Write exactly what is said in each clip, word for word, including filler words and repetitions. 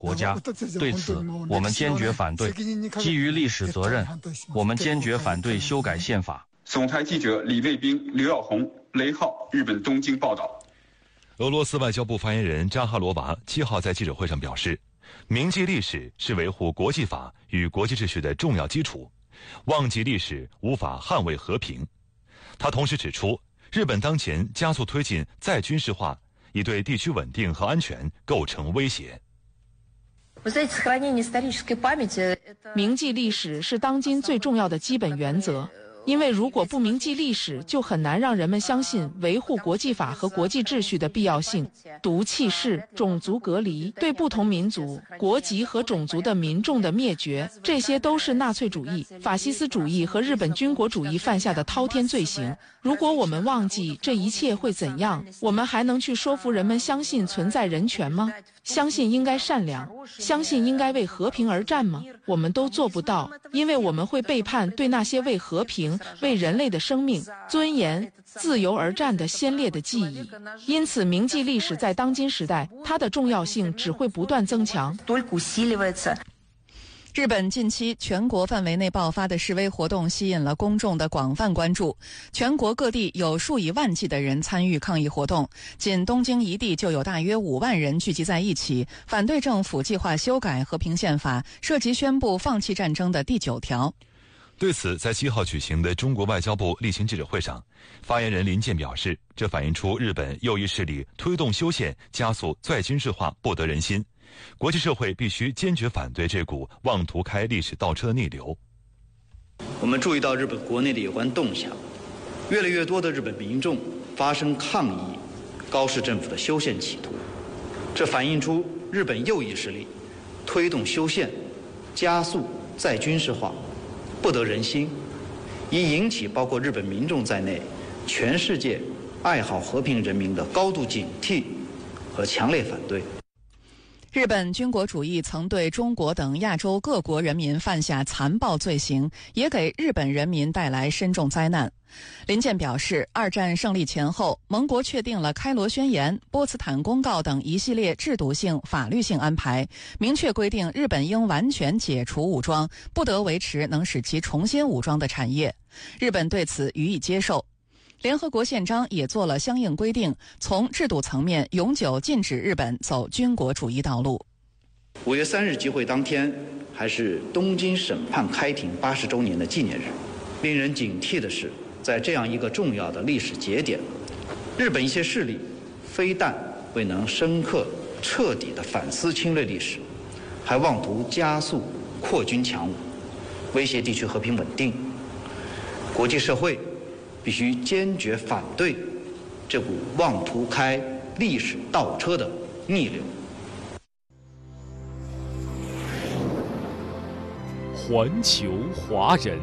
国家。对此，我们坚决反对。基于历史责任，我们坚决反对修改宪法。 总台记者李卫兵、刘耀红、雷浩，日本东京报道。 俄罗斯外交部发言人扎哈罗娃七号在记者会上表示，铭记历史是维护国际法与国际秩序的重要基础，忘记历史无法捍卫和平。他同时指出，日本当前加速推进再军事化，已对地区稳定和安全构成威胁。 铭记历史是当今最重要的基本原则。因为如果不铭记历史，就很难让人们相信维护国际法和国际秩序的必要性。毒气室、种族隔离、对不同民族、国籍和种族的民众的灭绝，这些都是纳粹主义、法西斯主义和日本军国主义犯下的滔天罪行。如果我们忘记这一切会怎样，我们还能去说服人们相信存在人权吗？相信应该善良，相信应该为和平而战吗？我们都做不到，因为我们会背叛对那些为和平、为人类的生命、尊严、自由而战的先烈的记忆。因此，铭记历史在当今时代，它的重要性只会不断增强。 日本近期全国范围内爆发的示威活动吸引了公众的广泛关注，全国各地有数以万计的人参与抗议活动，仅东京一地就有大约五万人聚集在一起，反对政府计划修改和平宪法，涉及宣布放弃战争的第九条。 对此，在七号举行的中国外交部例行记者会上，发言人林健表示，这反映出日本右翼势力推动修宪、加速再军事化不得人心。国际社会必须坚决反对这股妄图开历史倒车的逆流。 我们注意到日本国内的有关动向，越来越多的日本民众发生抗议高市政府的修宪企图，这反映出日本右翼势力推动修宪、加速再军事化不得人心，已引起包括日本民众在内全世界爱好和平人民的高度警惕和强烈反对。 日本军国主义曾对中国等亚洲各国人民犯下残暴罪行，也给日本人民带来深重灾难。林健表示，二战胜利前后，盟国确定了开罗宣言、波茨坦公告等一系列制度性、法律性安排，明确规定日本应完全解除武装，不得维持能使其重新武装的产业。日本对此予以接受。联合国宪章也做了相应规定，从制度层面永久禁止日本走军国主义道路。 五月三日集会当天，还是东京审判开庭八十周年的纪念日。令人警惕的是，在这样一个重要的历史节点，日本一些势力非但未能深刻彻底地反思侵略历史，还妄图加速扩军强武，威胁地区和平稳定。国际社会必须坚决反对这股妄图开历史倒车的逆流。 环球华人。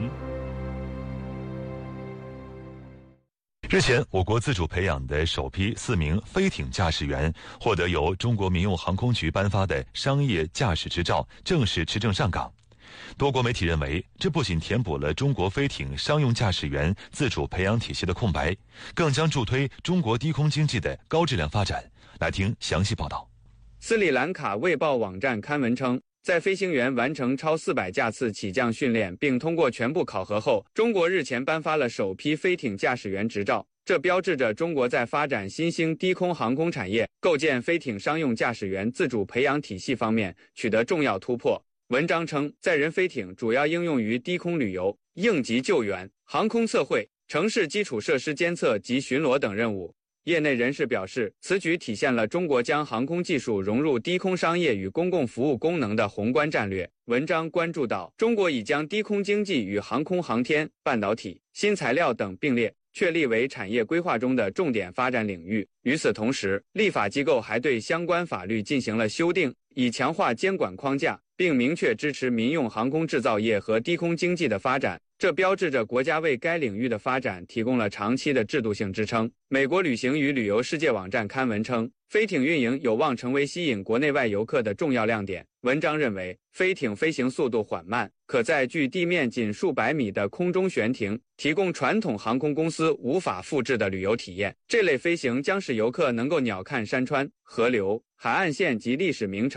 日前，我国自主培养的首批四名飞艇驾驶员获得由中国民用航空局颁发的商业驾驶执照，正式持证上岗。多国媒体认为，这不仅填补了中国飞艇商用驾驶员自主培养体系的空白，更将助推中国低空经济的高质量发展。来听详细报道。 斯里兰卡卫报网站刊文称，在飞行员完成超四百架次起降训练并通过全部考核后，中国日前颁发了首批飞艇驾驶员执照。这标志着中国在发展新兴低空航空产业、构建飞艇商用驾驶员自主培养体系方面取得重要突破。文章称，载人飞艇主要应用于低空旅游、应急救援、航空测绘、城市基础设施监测及巡逻等任务。业内人士表示，此举体现了中国将航空技术融入低空商业与公共服务功能的宏观战略。文章关注到，中国已将低空经济与航空航天、半导体、新材料等并列，确立为产业规划中的重点发展领域。与此同时，立法机构还对相关法律进行了修订，以强化监管框架，并明确支持民用航空制造业和低空经济的发展。这标志着国家为该领域的发展提供了长期的制度性支撑。美国旅行与旅游世界网站刊文称，飞艇运营有望成为吸引国内外游客的重要亮点。文章认为，飞艇飞行速度缓慢，可在距地面仅数百米的空中悬停，提供传统航空公司无法复制的旅游体验。这类飞行将使游客能够鸟瞰山川、河流、海岸线及历史名城，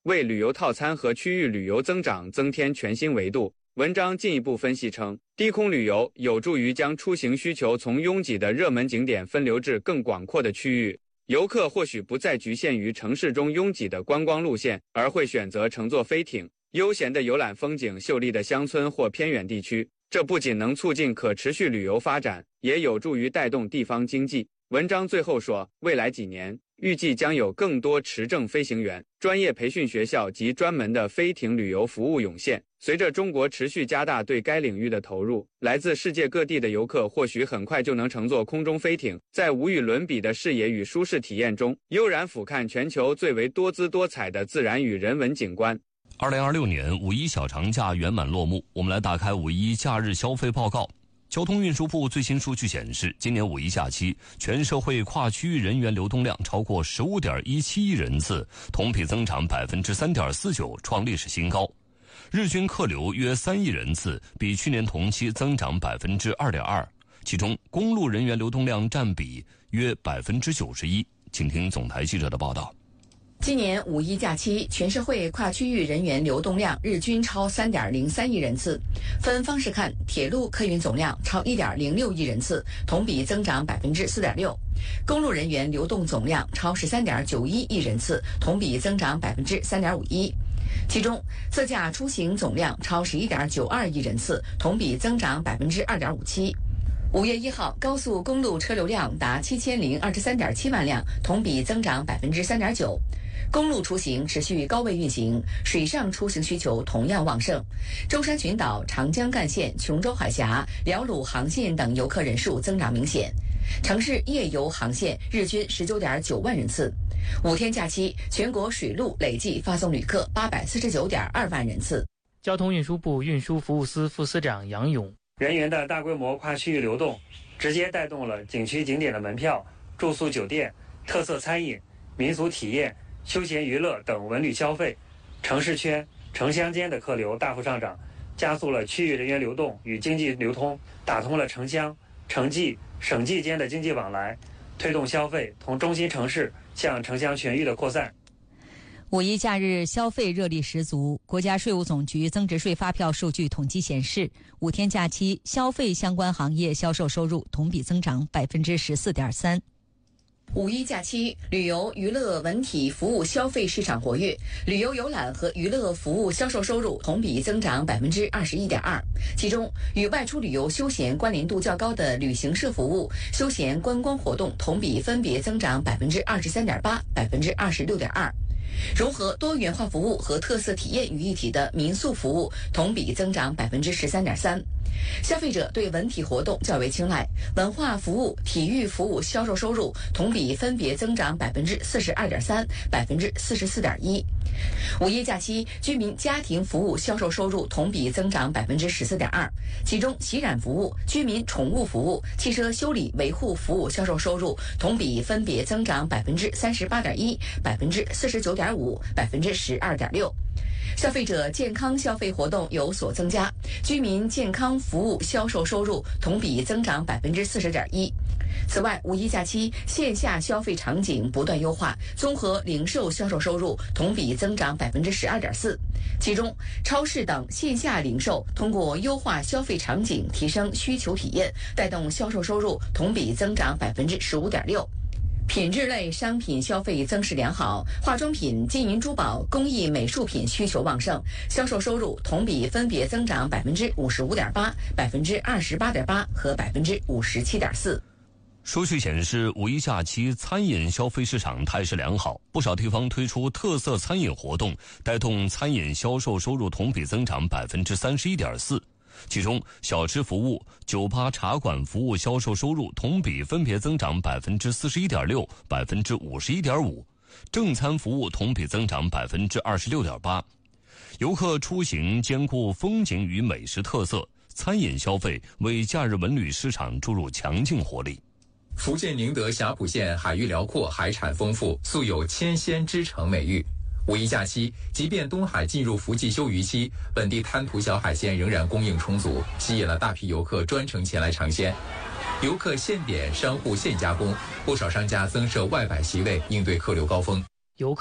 为旅游套餐和区域旅游增长增添全新维度。文章进一步分析称，低空旅游有助于将出行需求从拥挤的热门景点分流至更广阔的区域，游客或许不再局限于城市中拥挤的观光路线，而会选择乘坐飞艇，悠闲地游览风景秀丽的乡村或偏远地区。这不仅能促进可持续旅游发展，也有助于带动地方经济。文章最后说，未来几年预计将有更多持证飞行员、专业培训学校及专门的飞艇旅游服务涌现。随着中国持续加大对该领域的投入，来自世界各地的游客或许很快就能乘坐空中飞艇，在无与伦比的视野与舒适体验中，悠然俯瞰全球最为多姿多彩的自然与人文景观。 二零二六年五一小长假圆满落幕，我们来打开五一假日消费报告。交通运输部最新数据显示，今年五一假期全社会跨区域人员流动量超过 十五点一七亿人次，同比增长 百分之三点四九， 创历史新高。日均客流约三亿人次，比去年同期增长 百分之二点二， 其中公路人员流动量占比约 百分之九十一。 请听总台记者的报道。 今年五一假期，全社会跨区域人员流动量日均超 三点零三亿人次。分方式看，铁路客运总量超 一点零六亿人次，同比增长 百分之四点六； 公路人员流动总量超 十三点九一亿人次，同比增长 百分之三点五一。其中，自驾出行总量超 十一点九二亿人次，同比增长 百分之二点五七。五月一号，高速公路车流量达七千零二十三点七万辆，同比增长 百分之三点九。公路出行持续高位运行，水上出行需求同样旺盛。舟山群岛、长江干线、琼州海峡、辽鲁航线等游客人数增长明显，城市夜游航线日均 十九点九万人次。五天假期，全国水陆累计发送旅客 八百四十九点二万人次。 交通运输部运输服务司副司长杨勇， 人员的大规模跨区域流动，直接带动了景区景点的门票、住宿酒店、特色餐饮、民俗体验、休闲娱乐等文旅消费，城市圈、城乡间的客流大幅上涨，加速了区域人员流动与经济流通，打通了城乡、城际、省际间的经济往来，推动消费从中心城市向城乡全域的扩散。 五一假日消费热力十足。国家税务总局增值税发票数据统计显示，五天假期消费相关行业销售收入同比增长 百分之十四点三。 五一假期，旅游、娱乐、文体服务消费市场活跃，旅游游览和娱乐服务销售收入同比增长 百分之二十一点二。其中，与外出旅游休闲关联度较高的旅行社服务、休闲观光活动同比分别增长 百分之二十三点八、百分之二十六点二。融合多元化服务和特色体验于一体的民宿服务同比增长 百分之十三点三。消费者对文体活动较为青睐，文化服务、体育服务销售收入同比分别增长 百分之四十二点三、百分之四十四点一。五一假期，居民家庭服务销售收入同比增长 百分之十四点二，其中洗染服务、居民宠物服务、汽车修理维护服务销售收入同比分别增长 百分之三十八点一、百分之四十九点五、百分之十二点六。消费者健康消费活动有所增加，居民健康服务销售收入同比增长 百分之四十点一。此外，五一假期线下消费场景不断优化，综合零售销售收入同比增长 百分之十二点四。其中，超市等线下零售通过优化消费场景，提升需求体验，带动销售收入同比增长 百分之十五点六。品质类商品消费增势良好，化妆品、金银珠宝、工艺美术品需求旺盛，销售收入同比分别增长 百分之五十五点八、百分之二十八点八和 百分之五十七点四。 数据显示，五一假期餐饮消费市场态势良好，不少地方推出特色餐饮活动，带动餐饮销售收入同比增长 百分之三十一点四。其中，小吃服务、酒吧茶馆服务销售收入同比分别增长 百分之四十一点六、百分之五十一点五，正餐服务同比增长 百分之二十六点八。游客出行兼顾风景与美食特色，餐饮消费为假日文旅市场注入强劲活力。 福建宁德霞浦县海域辽阔，海产丰富，素有千仙之城美誉。五一假期，即便东海进入伏季休渔期，本地滩涂小海鲜仍然供应充足，吸引了大批游客专程前来尝鲜。游客现点，商户现加工，不少商家增设外摆席位，应对客流高峰。 游客、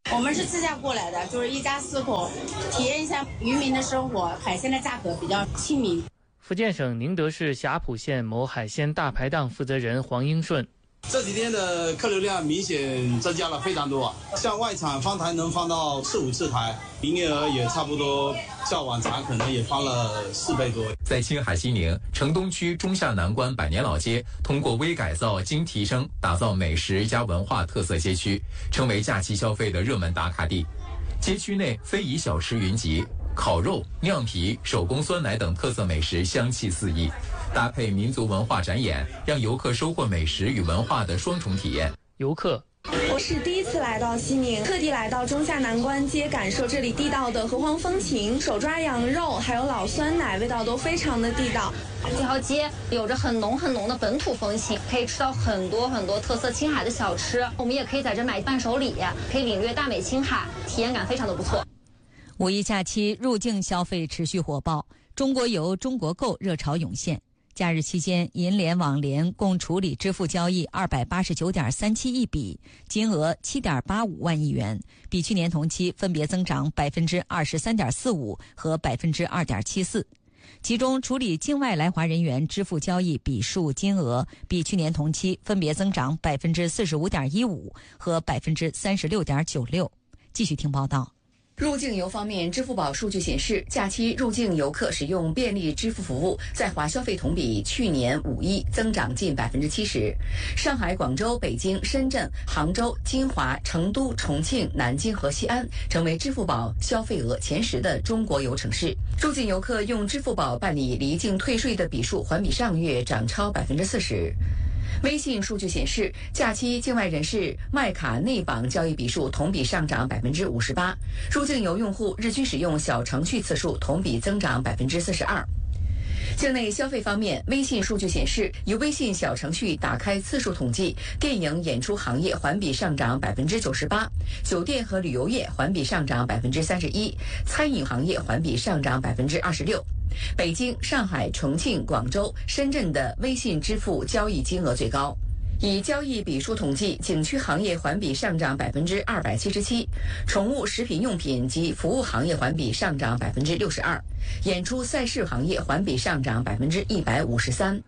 我们是自驾过来的，就是一家四口，体验一下渔民的生活，海鲜的价格比较亲民。 福建省宁德市霞浦县某海鲜大排档负责人黄英顺。 这几天的客流量明显增加了非常多，像外场放台能放到四五次台，营业额也差不多较往常可能也翻了四倍多。 在青海西宁城东区中下南关百年老街，通过微改造精提升，打造美食加文化特色街区，成为假期消费的热门打卡地。街区内非遗小吃云集，烤肉、酿皮、手工酸奶等特色美食香气四溢，搭配民族文化展演，让游客收获美食与文化的双重体验。 游客， 我是第一次来到西宁，特地来到中下南关街，感受这里地道的荷花风情，手抓羊肉还有老酸奶，味道都非常的地道。 这条街有着很浓很浓的本土风情，可以吃到很多很多特色青海的小吃。我们也可以在这买伴手礼，可以领略大美青海，体验感非常的不错。 五一假期入境消费持续火爆，中国游、中国购热潮涌现。假日期间，银联、网联共处理支付交易二百八十九点三七亿笔，金额七点八五万亿元，比去年同期分别增长百分之二十三点四五和百分之二点七四。其中，处理境外来华人员支付交易笔数金额比去年同期分别增长百分之四十五点一五和百分之三十六点九六。继续听报道。 入境游方面，支付宝数据显示，假期入境游客使用便利支付服务在华消费同比去年五一增长近百分之七十。上海、广州、北京、深圳、杭州、金华、成都、重庆、南京和西安成为支付宝消费额前十的中国游城市。入境游客用支付宝办理离境退税的笔数环比上月涨超百分之四十。微信数据显示，假期境外人士卖卡内绑交易笔数同比上涨百分之五十八，入境游用户日均使用小程序次数同比增长百分之四十二。境内消费方面，微信数据显示，以微信小程序打开次数统计，电影演出行业环比上涨百分之九十八，酒店和旅游业环比上涨百分之三十一，餐饮行业环比上涨百分之二十六。北京、上海、重庆、广州、深圳的微信支付交易金额最高。以交易笔数统计，景区行业环比上涨百分之二百七十七，宠物食品用品及服务行业环比上涨百分之六十二，演出赛事行业环比上涨百分之一百五十三。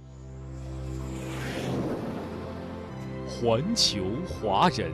环球华人。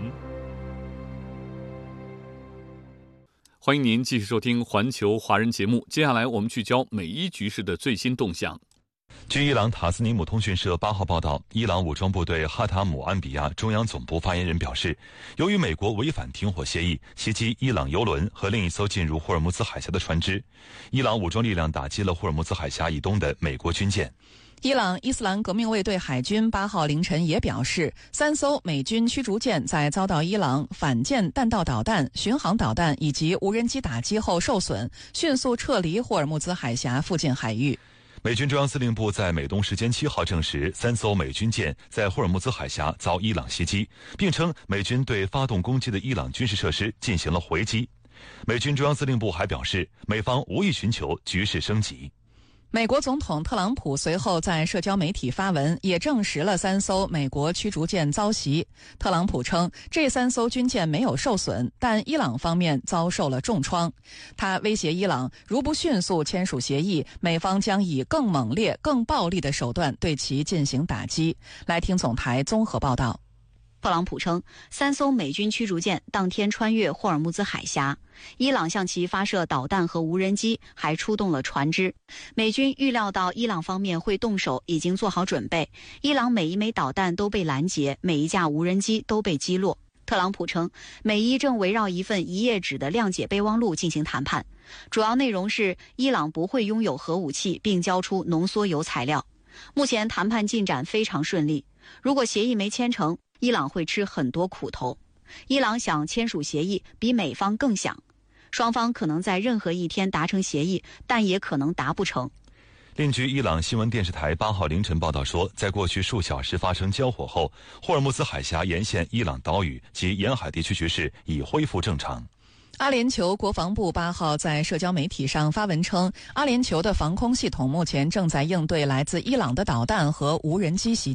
欢迎您继续收听环球华人节目。接下来我们聚焦美伊局势的最新动向。 据伊朗塔斯尼姆通讯社八号报道，伊朗武装部队哈塔姆安比亚中央总部发言人表示，由于美国违反停火协议，袭击伊朗油轮和另一艘进入霍尔木兹海峡的船只，伊朗武装力量打击了霍尔木兹海峡以东的美国军舰。 伊朗伊斯兰革命卫队海军八号凌晨也表示，三艘美军驱逐舰在遭到伊朗反舰弹道导弹、巡航导弹以及无人机打击后受损，迅速撤离霍尔木兹海峡附近海域。 美军中央司令部在美东时间七号证实，三艘美军舰在霍尔木兹海峡遭伊朗袭击，并称美军对发动攻击的伊朗军事设施进行了回击。美军中央司令部还表示，美方无意寻求局势升级。 美国总统特朗普随后在社交媒体发文，也证实了三艘美国驱逐舰遭袭。特朗普称，这三艘军舰没有受损，但伊朗方面遭受了重创。他威胁伊朗，如不迅速签署协议，美方将以更猛烈、更暴力的手段对其进行打击。来听总台综合报道。 特朗普称，三艘美军驱逐舰当天穿越霍尔木兹海峡，伊朗向其发射导弹和无人机，还出动了船只。美军预料到伊朗方面会动手，已经做好准备。伊朗每一枚导弹都被拦截，每一架无人机都被击落。特朗普称，美伊正围绕一份一页纸的谅解备忘录进行谈判，主要内容是伊朗不会拥有核武器，并交出浓缩铀材料。目前谈判进展非常顺利，如果协议没签成，伊朗会吃很多苦头。伊朗想签署协议，比美方更想。双方可能在任何一天达成协议，但也可能达不成。 另据伊朗新闻电视台八号凌晨报道说，在过去数小时发生交火后，霍尔木兹海峡沿线伊朗岛屿及沿海地区局势已恢复正常。 阿联酋国防部八号在社交媒体上发文称，阿联酋的防空系统目前正在应对来自伊朗的导弹和无人机袭击。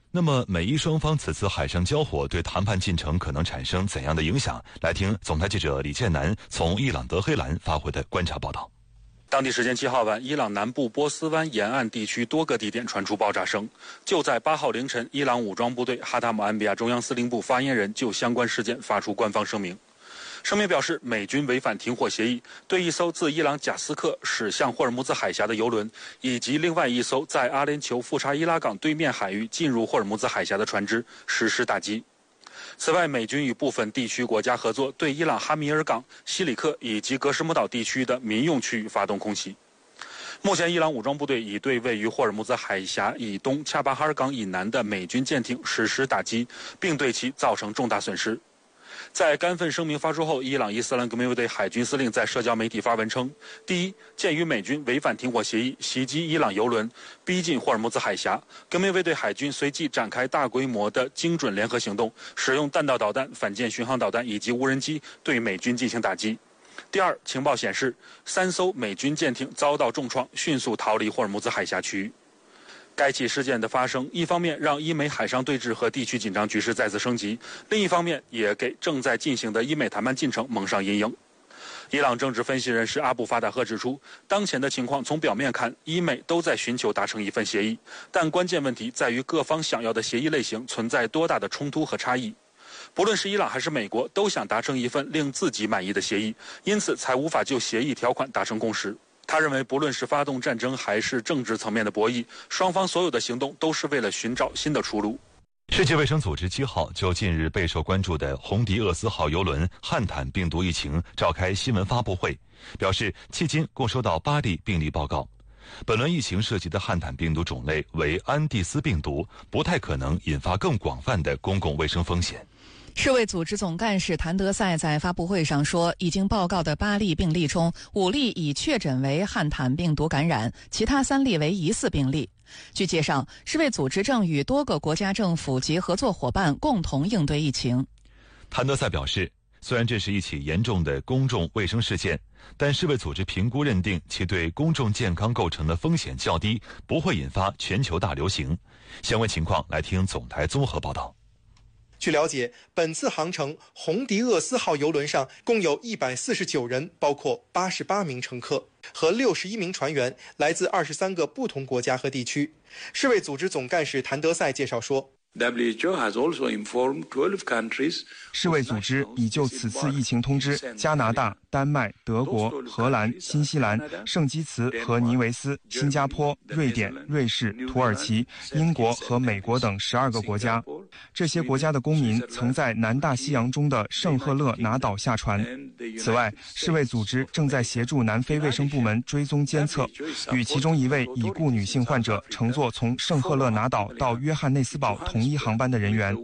那么美伊双方此次海上交火对谈判进程可能产生怎样的影响？来听总台记者李建南从伊朗德黑兰发回的观察报道。 当地时间七号晚，伊朗南部波斯湾沿岸地区多个地点传出爆炸声。就在八号凌晨，伊朗武装部队哈塔姆安比亚中央司令部发言人就相关事件发出官方声明。声明表示，美军违反停火协议，对一艘自伊朗贾斯克驶向霍尔木兹海峡的油轮，以及另外一艘在阿联酋富查伊拉港对面海域进入霍尔木兹海峡的船只实施打击。此外，美军与部分地区国家合作，对伊朗哈米尔港、西里克以及格什姆岛地区的民用区域发动空袭。目前，伊朗武装部队已对位于霍尔木兹海峡以东恰巴哈尔港以南的美军舰艇实施打击，并对其造成重大损失。在该份声明发出后，伊朗伊斯兰革命卫队海军司令在社交媒体发文称：第一，鉴于美军违反停火协议，袭击伊朗油轮，逼近霍尔木兹海峡，革命卫队海军随即展开大规模的精准联合行动，使用弹道导弹、反舰巡航导弹以及无人机对美军进行打击。第二，情报显示，三艘美军舰艇遭到重创，迅速逃离霍尔木兹海峡区域。该起事件的发生，一方面让伊美海上对峙和地区紧张局势再次升级，另一方面也给正在进行的伊美谈判进程蒙上阴影。伊朗政治分析人士阿布法达赫指出，当前的情况从表面看，伊美都在寻求达成一份协议，但关键问题在于各方想要的协议类型存在多大的冲突和差异。不论是伊朗还是美国，都想达成一份令自己满意的协议，因此才无法就协议条款达成共识。他认为，不论是发动战争还是政治层面的博弈，双方所有的行动都是为了寻找新的出路。 世界卫生组织七号就近日备受关注的红迪厄斯号邮轮汉坦病毒疫情召开新闻发布会，表示迄今共收到八例病例报告。本轮疫情涉及的汉坦病毒种类为安地斯病毒，不太可能引发更广泛的公共卫生风险。 世卫组织总干事谭德赛在发布会上说，已经报告的八例病例中，五例已确诊为汉坦病毒感染，其他三例为疑似病例。据介绍，世卫组织正与多个国家政府及合作伙伴共同应对疫情。 谭德赛表示，虽然这是一起严重的公众卫生事件，但世卫组织评估认定其对公众健康构成的风险较低，不会引发全球大流行。相关情况来听总台综合报道。 据了解，本次航程红迪厄斯号邮轮上共有一百四十九人，包括八十八名乘客和六十一名船员，来自二十三个不同国家和地区。世卫组织总干事谭德赛介绍说， 世卫组织已就此次疫情通知加拿大、丹麦、德国、荷兰、新西兰、圣基茨和尼维斯、新加坡、瑞典、瑞士、土耳其、英国和美国等十二个国家。这些国家的公民曾在南大西洋中的圣赫勒拿岛下船。此外，世卫组织正在协助南非卫生部门追踪监测，与其中一位已故女性患者乘坐从圣赫勒拿岛到约翰内斯堡同一航班的人员。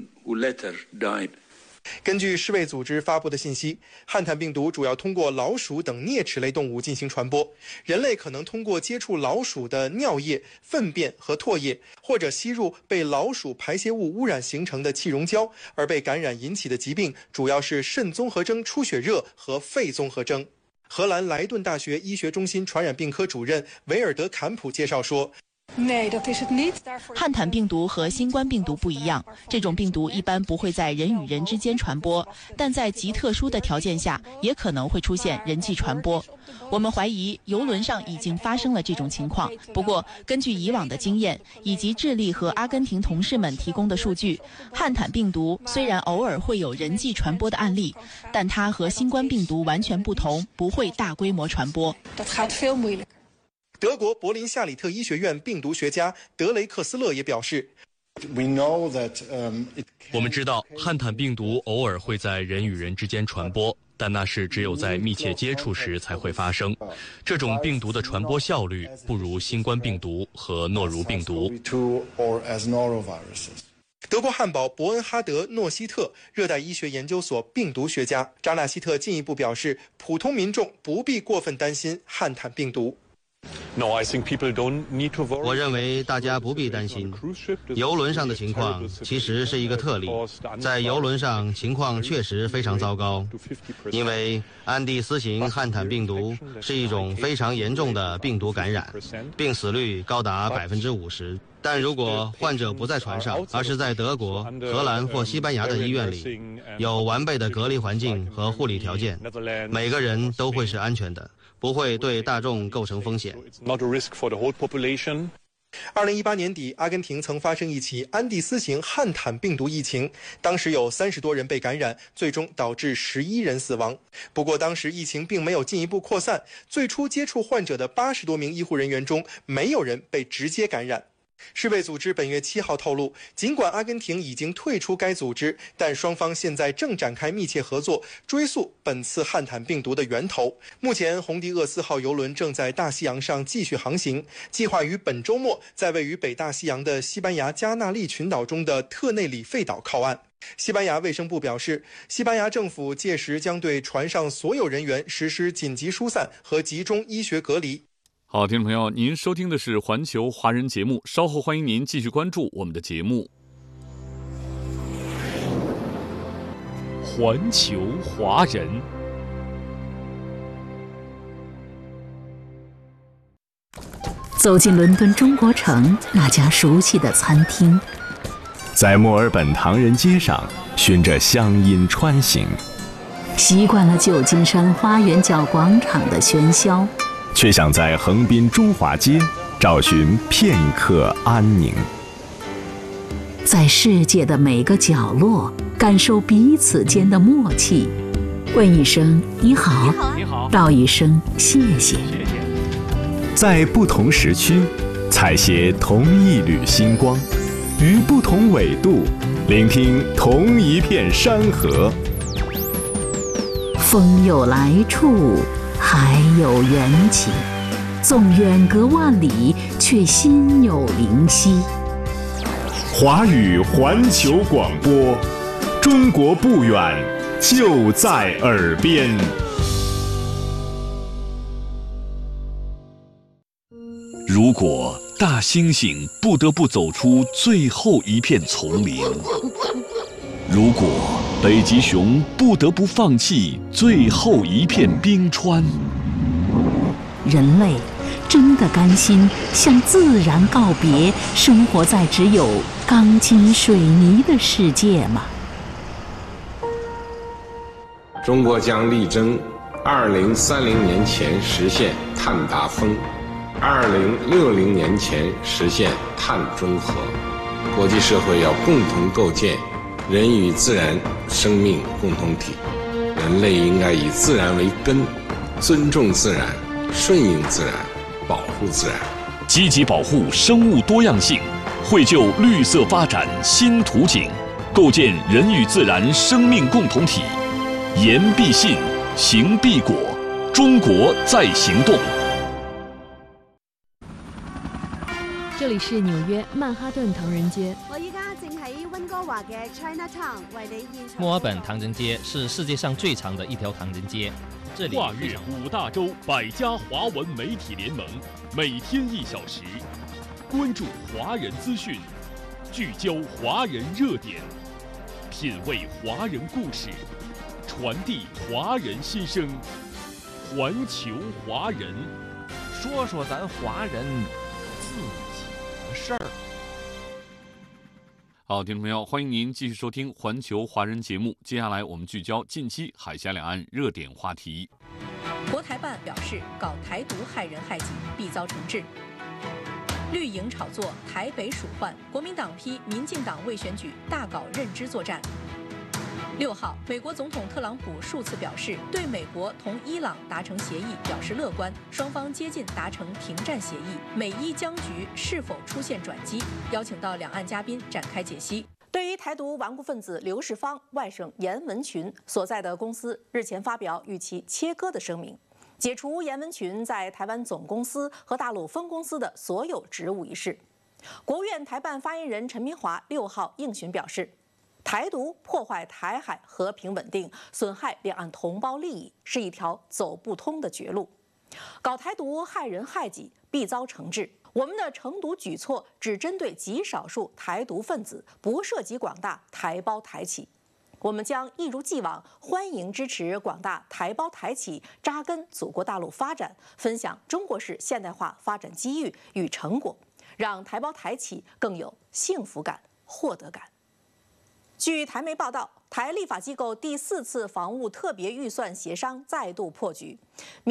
根据世卫组织发布的信息，汉坦病毒主要通过老鼠等啮齿类动物进行传播，人类可能通过接触老鼠的尿液、粪便和唾液，或者吸入被老鼠排泄物污染形成的气溶胶而被感染引起的疾病，主要是肾综合征出血热和肺综合征。荷兰莱顿大学医学中心传染病科主任维尔德坎普介绍说， 汉坦病毒和新冠病毒不一样，这种病毒一般不会在人与人之间传播，但在极特殊的条件下也可能会出现人际传播。我们怀疑邮轮上已经发生了这种情况，不过根据以往的经验以及智利和阿根廷同事们提供的数据，汉坦病毒虽然偶尔会有人际传播的案例，但它和新冠病毒完全不同，不会大规模传播。 德国柏林夏里特医学院病毒学家德雷克斯勒也表示， 我们知道汉坦病毒偶尔会在人与人之间传播，但那是只有在密切接触时才会发生。这种病毒的传播效率不如新冠病毒和诺如病毒。 德国汉堡伯恩哈德诺希特热带医学研究所病毒学家扎纳希特进一步表示，普通民众不必过分担心汉坦病毒。 我认为大家不必担心，邮轮上的情况其实是一个特例。在邮轮上，情况确实非常糟糕，因为安第斯型汉坦病毒是一种非常严重的病毒感染，病死率高达百分之五十。但如果患者不在船上，而是在德国、荷兰或西班牙的医院里，有完备的隔离环境和护理条件，每个人都会是安全的，不会对大众构成风险。 二零一八年底，阿根廷曾发生一起安第斯型汉坦病毒疫情，当时有三十多人被感染，最终导致十一人死亡。不过当时疫情并没有进一步扩散，最初接触患者的八十多名医护人员中，没有人被直接感染。世卫组织本月七号透露，尽管阿根廷已经退出该组织，但双方现在正展开密切合作，追溯本次汉坦病毒的源头。目前，红迪厄四号邮轮正在大西洋上继续航行，计划于本周末在位于北大西洋的西班牙加那利群岛中的特内里费岛靠岸。西班牙卫生部表示，西班牙政府届时将对船上所有人员实施紧急疏散和集中医学隔离。 好，听众朋友，您收听的是环球华人节目，稍后欢迎您继续关注我们的节目。环球华人， 走进伦敦中国城那家熟悉的餐厅， 在墨尔本唐人街上循着乡音穿行， 习惯了旧金山花园角广场的喧嚣， 却想在横滨中华街找寻片刻安宁， 在世界的每个角落感受彼此间的默契，问一声你好，你好，道一声谢谢。 在不同时区采撷同一缕星光，于不同纬度聆听同一片山河。 风有来处，海有缘起，纵远隔万里，却心有灵犀。 华语环球广播，中国不远，就在耳边。 如果大猩猩不得不走出最后一片丛林，如果北极熊不得不放弃最后一片冰川， 人类真的甘心向自然告别，生活在只有钢筋水泥的世界吗？ 中国将力争二零三零年前实现碳达峰，二零六零年前实现碳中和。国际社会要共同构建人与自然生命共同体，人类应该以自然为根，尊重自然，顺应自然，保护自然， 积极保护生物多样性，绘就绿色发展新图景，构建人与自然生命共同体。言必信，行必果，中国在行动。 这里是纽约曼哈顿唐人街。 我依家正喺温哥華嘅 Chinatown 為你現場。 墨爾本唐人街是世界上最長的一條唐人街。這裡跨越五大洲百家華文媒體聯盟，每天一小時，關注華人資訊，聚焦華人熱點，品味華人故事，傳遞華人心聲。環球華人， 說說咱華人自己的事兒。 好，听众朋友，欢迎您继續收聽環球華人節目。接下來我們聚焦近期海峽兩岸熱點話題。 國台辦表示，搞台獨害人害己，必遭懲治。綠營炒作，台北鼠患，國民黨批民進黨為選舉大搞認知作戰。六號，美國總統特朗普數次表示對美國同伊朗達成協議表示樂觀，雙方接近達成停戰協議，美伊僵局是否出現轉機？邀請到兩岸嘉賓展開解析。對於台獨頑固分子劉世芳外甥嚴文群所在的公司日前發表與其切割的聲明，解除嚴文群在台灣總公司和大陸分公司的所有職務一事。國務院台辦發言人陳明華六號應詢表示，台獨破壞台海和平穩定，損害兩岸同胞利益，是一條走不通的絕路。 搞台独害人害己，必遭惩治。我们的惩毒举措只针对极少数台独分子，不涉及广大台胞台企。我们将一如既往欢迎支持广大台胞台企扎根祖国大陆发展，分享中国式现代化发展机遇与成果，让台胞台企更有幸福感、获得感。据台媒报道，台立法机构第四次房屋特别预算协商再度破局。